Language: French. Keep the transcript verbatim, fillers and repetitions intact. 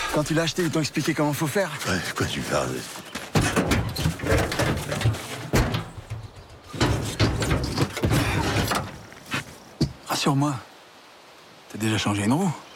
Quand tu l'as acheté, ils t'ont expliqué comment faut faire? Ouais, quoi tu parles? Rassure-moi. T'as déjà changé une roue?